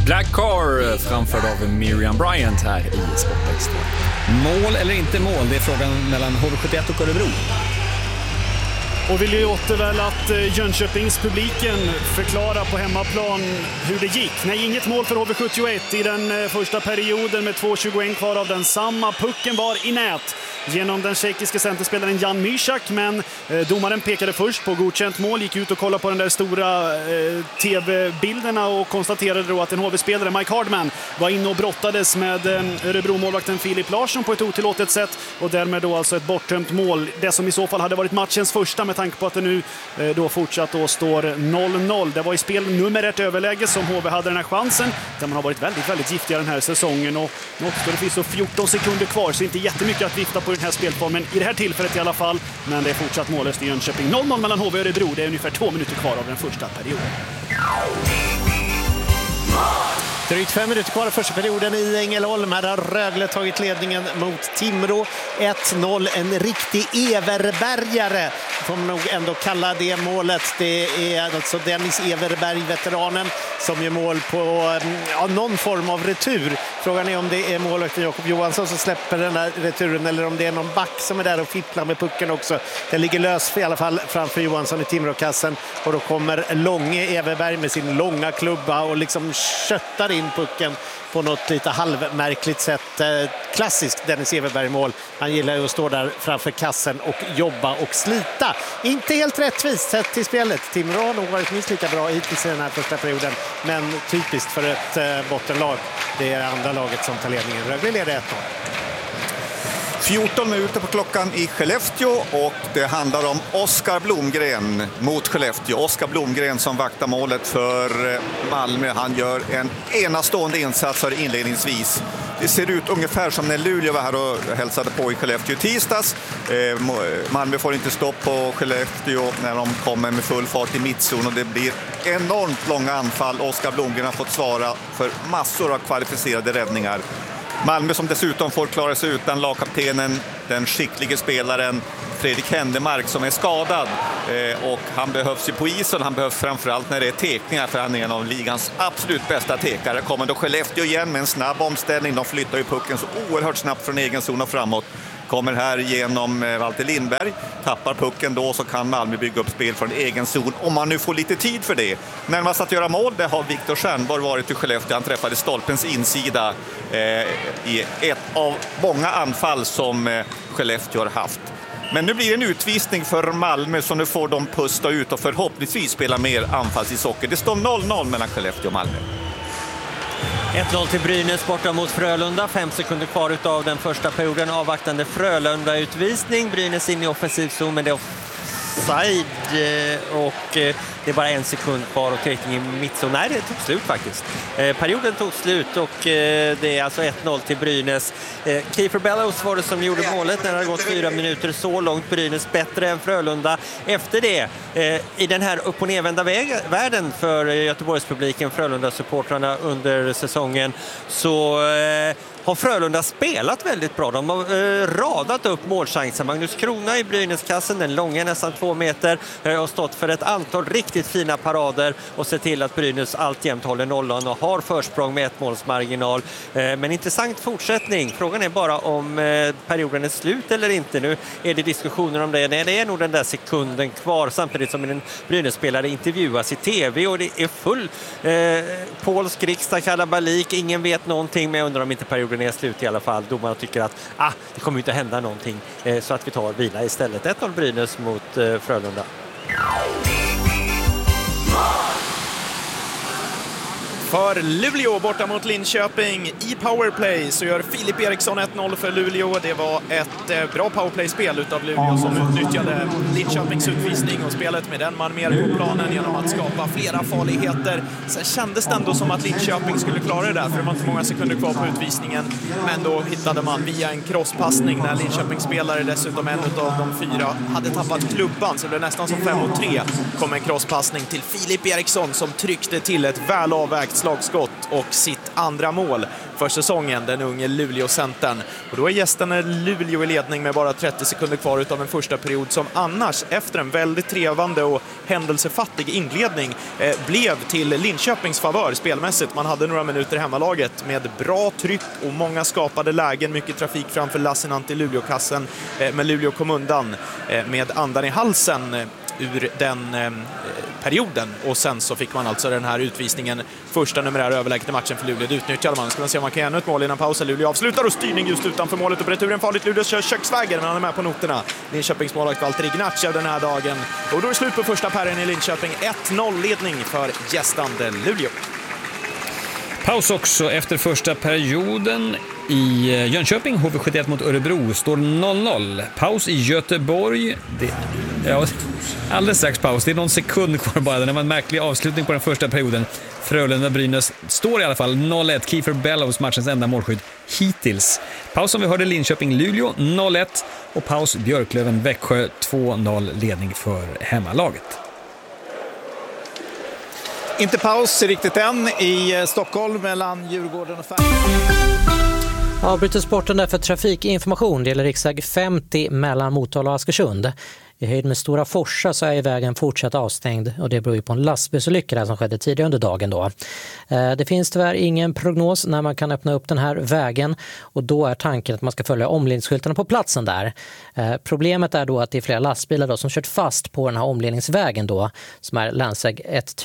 Black Car framförd av Miriam Bryant här i Sportextra. Mål eller inte mål, det är frågan mellan HV71 och Örebro. Och vill ju återväl att Jönköpings publiken förklara på hemmaplan hur det gick. Nej, inget mål för HV71 i den första perioden med 2:21 kvar av densamma. Pucken var i nät genom den tjeckiska centerspelaren Jan Mysak, men domaren pekade först på godkänt mål, gick ut och kollade på den där stora tv-bilderna och konstaterade då att en HV-spelare, Mike Hardman, var inne och brottades med Örebro-målvakten Filip Larsson på ett otillåtet sätt och därmed då alltså ett borttömt mål. Det som i så fall hade varit matchens första med tanke på att det nu då fortsatt och står 0-0. Det var i spel nummer 1 överläge som HV hade den här chansen, där man har varit väldigt, väldigt giftiga den här säsongen och det finns så 14 sekunder kvar så inte jättemycket att vifta på den här spelformen i det här tillfället i alla fall, men det är fortsatt mållöst i Jönköping. 0-0 mellan HV och Örebro, det är ungefär 2 minuter kvar av den första perioden. Drygt 5 minuter kvar av första perioden i Ängelholm. Här har Rögle tagit ledningen mot Timrå. 1-0, en riktig Everbergare får man nog ändå kalla det målet. Det är alltså Dennis Everberg, veteranen, som gör mål på någon form av retur. Frågan är om det är målvakten Jakob Johansson som släpper den här returen eller om det är någon back som är där och fipplar med pucken också. Den ligger lös i alla fall framför Johansson i Timrå-kassen och då kommer Långe Everberg med sin långa klubba och liksom köttar in pucken på något lite halvmärkligt sätt. Klassiskt Dennis Everberg-mål. Han gillar ju att stå där framför kassen och jobba och slita. Inte helt rättvist sett till spelet. Timrå har nog varit minst lika bra hittills i den här första perioden, men typiskt för ett bottenlag. Det är andra laget som tar ledningen. Rögle leder 1-0. 14 minuter på klockan i Skellefteå och det handlar om Oskar Blomgren mot Skellefteå. Oskar Blomgren som vaktar målet för Malmö. Han gör en enastående insats här inledningsvis. Det ser ut ungefär som när Luleå var här och hälsade på i Skellefteå tisdags. Malmö får inte stopp på Skellefteå när de kommer med full fart i mittzon och det blir enormt långa anfall. Oskar Blomgren har fått svara för massor av kvalificerade räddningar. Malmö som dessutom får klara sig utan lagkaptenen, den skicklige spelaren Fredrik Händemark som är skadad. Och han behövs ju på isen, han behövs framförallt när det är tekningar för han är en av ligans absolut bästa tekare. Kommer då Skellefteå igen med en snabb omställning, de flyttar ju pucken så oerhört snabbt från egen zon och framåt. Kommer här genom Walter Lindberg, tappar pucken då så kan Malmö bygga upp spel från egen zon om man nu får lite tid för det. Närmast att göra mål, det har Viktor Stjernborg varit i Skellefteå. Han träffade stolpens insida i ett av många anfall som Skellefteå har haft. Men nu blir det en utvisning för Malmö så nu får de pusta ut och förhoppningsvis spela mer anfallsishockey. Det står 0-0 mellan Skellefteå och Malmö. 1-0 till Brynäs borta mot Frölunda. 5 sekunder kvar av den första perioden. Avvaktande Frölunda-utvisning. Brynäs in i offensiv zon, men det är offside och det är bara 1 sekund kvar och täckning i mittzon. Nej, det tog slut faktiskt. Perioden tog slut och det är alltså 1-0 till Brynäs. Kiefer Bellows var det som gjorde målet när det hade gått 4 minuter. Så långt Brynäs bättre än Frölunda. Efter det, i den här upp- och nedvända världen för Göteborgspubliken, Frölunda-supportrarna under säsongen, så har Frölunda spelat väldigt bra. De har radat upp målchanser. Magnus Krona i Brynäskassen, den långa nästan 2 meter, har stått för ett antal riktigt fina parader och sett till att Brynäs alltjämt håller nollan och har försprång med 1 målsmarginal. Men intressant fortsättning. Frågan är bara om perioden är slut eller inte. Nu är det diskussioner om det. Nej, det är nog den där sekunden kvar samtidigt som en Brynäs-spelare intervjuas i tv och det är full polsk riksdag, kalabalik. Ingen vet någonting, men jag undrar om inte perioden är slut i alla fall. Domarna tycker att det kommer inte hända någonting, så att vi tar vila istället. 1-0 Brynäs mot Frölunda. För Luleå borta mot Linköping i powerplay så gör Filip Eriksson 1-0 för Luleå. Det var ett bra powerplay-spel utav Luleå som utnyttjade Linköpings utvisning och spelet med den man mer på planen genom att skapa flera farligheter. Sen kändes det ändå som att Linköping skulle klara det där, för det var inte många sekunder kvar på utvisningen. Men då hittade man via en crosspassning när Linköpings spelare, dessutom en av de 4, hade tappat klubban, så det blev nästan som 5-3. Kom en crosspassning till Filip Eriksson som tryckte till ett väl avvägt slagskott och sitt andra mål för säsongen, den unge Luleå-centern. Och då är gästerna Luleå i ledning med bara 30 sekunder kvar utav en första period som annars, efter en väldigt trevande och händelsefattig inledning, blev till Linköpings favör spelmässigt. Man hade några minuter i hemmalaget med bra tryck och många skapade lägen, mycket trafik framför Lassinantti i Luleå-kassen, men Luleå kom undan med andan i halsen ur den perioden, och sen så fick man alltså den här utvisningen, första numerära överläget i matchen för Luleå. Det utnyttjade man. Ska man se om man kan göra ett mål innan pausen. Luleå avslutar och styrning just utanför målet och returen farligt. Luleå kör köksvägen, men han är med på noterna. Linköpings målvakt Valtteri Gnacci den här dagen. Och då är slut på första perren i Linköping. 1-0 ledning för gästande Luleå. Paus också efter första perioden i Jönköping. HV71 mot Örebro står 0-0. Paus i Göteborg. Alldeles strax paus. Det är någon sekund kvar bara. Det var en märklig avslutning på den första perioden. Frölunda-Brynäs står i alla fall 0-1. Kiefer Bellows, matchens enda målskydd hittills. Paus som vi hörde Linköping-Luleå 0-1. Och paus Björklöven-Växjö 2-0 ledning för hemmalaget. Inte paus riktigt än i Stockholm mellan Djurgården och Färjestad. Avbryter sporten därför trafikinformation. Det gäller riksväg 50 mellan Motala och Askersund. I höjd med Stora Forsa så är vägen fortsatt avstängd, och det beror ju på en lastbilsolycka som skedde tidigare under dagen då. Det finns tyvärr ingen prognos när man kan öppna upp den här vägen, och då är tanken att man ska följa omledningsskyltarna på platsen där. Problemet är då att det är flera lastbilar då som kört fast på den här omledningsvägen då, som är länsväg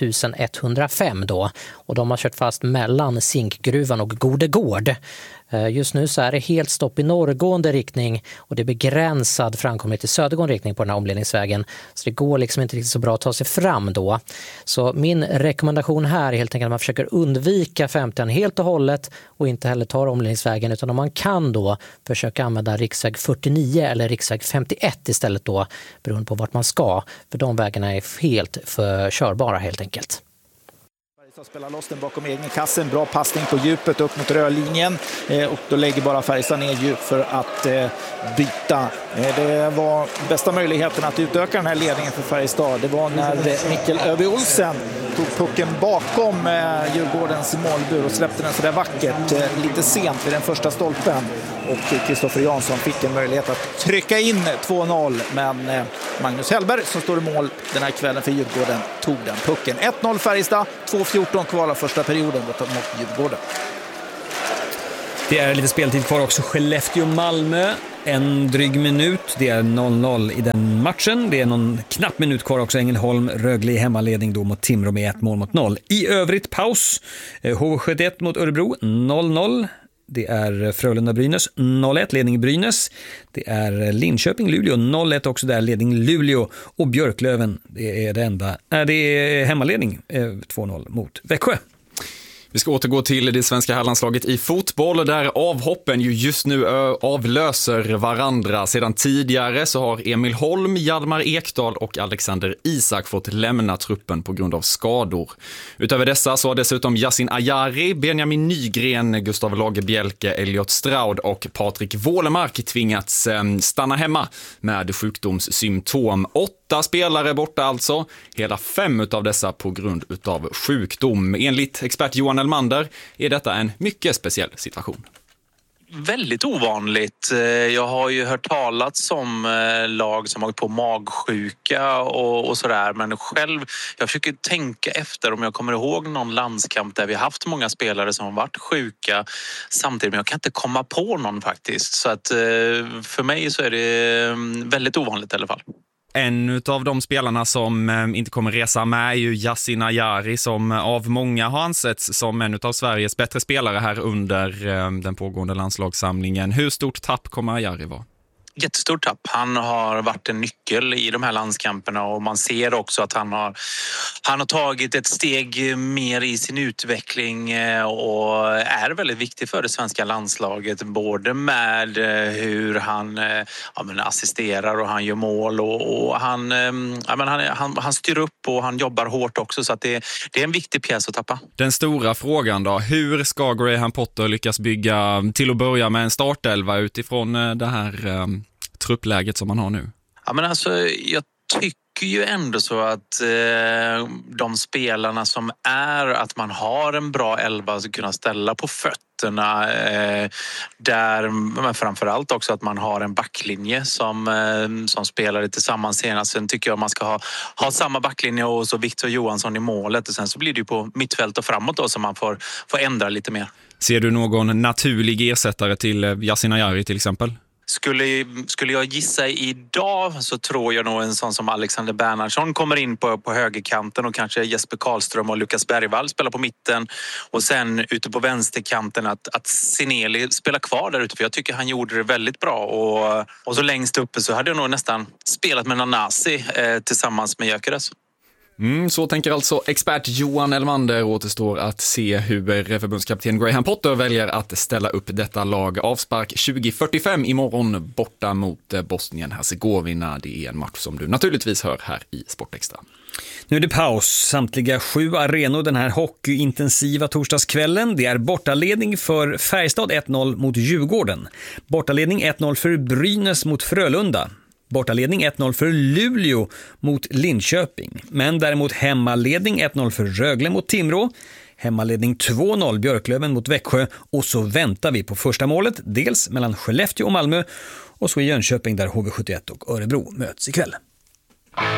1105 då, och de har kört fast mellan Zinkgruvan och Godegård. Just nu så är det helt stopp i norrgående riktning, och det är begränsad framkomlighet i södergående riktning på den här omledningsvägen. Så det går liksom inte riktigt så bra att ta sig fram då. Så min rekommendation här är helt enkelt att man försöker undvika 50 helt och hållet och inte heller ta omledningsvägen, utan om man kan då försöka använda riksväg 49 eller riksväg 51 istället då, beroende på vart man ska. För de vägarna är helt för körbara helt enkelt. Färjestad spelar loss den bakom egen kassen. Bra passning på djupet upp mot rörlinjen. Och då lägger bara Färjestad ner djup för att byta. Det var bästa möjligheten att utöka den här ledningen för Färjestad. Det var när Mikkel Övi Olsen tog pucken bakom Djurgårdens målbur och släppte den så där vackert lite sent vid den första stolpen. Och Kristoffer Jansson fick en möjlighet att trycka in 2-0, men Magnus Hellberg som står i mål den här kvällen för Djurgården tog den pucken. 1-0 Färjestad, 2:14 kvar av första perioden mot Djurgården. Det är lite speltid kvar också. Skellefteå-Malmö, en dryg minut. Det är 0-0 i den matchen. Det är någon knapp minut kvar också. Ängelholm-Rögle i hemmaledning då mot Timrå med 1-0. I övrigt paus. HV71 mot Örebro 0-0. Det är Frölunda-Brynäs 0-1, ledning Brynäs. Det är Linköping-Luleå 0-1 också där, ledning Luleå. Och Björklöven, det är det enda. Det är hemmaledning 2-0 mot Växjö. Vi ska återgå till det svenska herrlandslaget i fotboll där avhoppen ju just nu avlöser varandra. Sedan tidigare så har Emil Holm, Hjalmar Ekdal och Alexander Isak fått lämna truppen på grund av skador. Utöver dessa så har dessutom Yasin Ayari, Benjamin Nygren, Gustav Lagerbielke, Elliot Stroud och Patrik Wålemark tvingats stanna hemma med sjukdomssymptom. 8 spelare borta alltså, hela 5 av dessa på grund av sjukdom. Enligt expert Johan Elmander är detta en mycket speciell situation. Väldigt ovanligt. Jag har ju hört talats om lag som har på magsjuka och sådär, men själv, jag försöker tänka efter om jag kommer ihåg någon landskamp där vi har haft många spelare som har varit sjuka samtidigt, men jag kan inte komma på någon faktiskt. Så att för mig så är det väldigt ovanligt i alla fall. En av de spelarna som inte kommer resa med är ju Yasin Ayari, som av många har ansetts som en av Sveriges bättre spelare här under den pågående landslagssamlingen. Hur stort tapp kommer Ayari vara? Jättestort tapp. Han har varit en nyckel i de här landskamperna, och man ser också att han har tagit ett steg mer i sin utveckling och är väldigt viktig för det svenska landslaget, både med hur han assisterar och han gör mål och han styr upp och han jobbar hårt också, så att det är en viktig pjäs att tappa. Den stora frågan då, hur ska Graham Potter lyckas bygga till att börja med en startelva utifrån det här truppläget som man har nu? Ja, men alltså, jag tycker tycker ju ändå så att de spelarna som att man har en bra elva att kunna ställa på fötterna där, men framförallt också att man har en backlinje som spelar tillsammans senast. Sen tycker jag man ska ha samma backlinje och så Victor Johansson i målet, och sen så blir det ju på mittfält och framåt då som man får ändra lite mer. Ser du någon naturlig ersättare till Yasin Ayari till exempel? Skulle jag gissa idag så tror jag nog en sån som Alexander Bernhardsson kommer in på högerkanten och kanske Jesper Karlström och Lukas Bergvall spelar på mitten och sen ute på vänsterkanten att Sineli spelar kvar där ute, för jag tycker han gjorde det väldigt bra och så längst uppe så hade jag nog nästan spelat med Nanasi tillsammans med Gyökeres. Så tänker alltså expert Johan Elmander. Återstår att se hur förbundskapten Graham Potter väljer att ställa upp detta lag. Avspark 20:45 imorgon borta mot Bosnien-Hercegovina. Det är en match som du naturligtvis hör här i Sportextra. Nu är det paus. Samtliga 7 arenor den här hockeyintensiva torsdagskvällen. Det är bortaledning för Färjestad 1-0 mot Djurgården. Bortaledning 1-0 för Brynäs mot Frölunda. Bortaledning 1-0 för Luleå mot Linköping. Men däremot hemmaledning 1-0 för Rögle mot Timrå. Hemmaledning 2-0 Björklöven mot Växjö. Och så väntar vi på första målet. Dels mellan Skellefteå och Malmö. Och så i Jönköping där HV71 och Örebro möts ikväll.